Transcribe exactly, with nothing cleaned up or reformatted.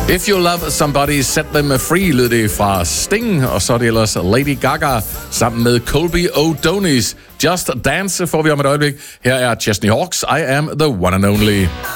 If You Love Somebody, Set Them Free, lød det fra Sting, og så er det ellers Lady Gaga sammen med Colby O'Doney's Just Dance får vi om et øjeblik. Her er Chesney Hawks, I Am The One and Only.